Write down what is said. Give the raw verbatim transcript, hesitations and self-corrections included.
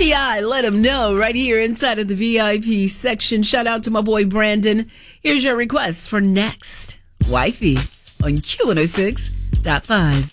P I, let him know right here inside of the V I P section. Shout out to my boy Brandon. Here's your request for next. Wifey on Q one oh six point five.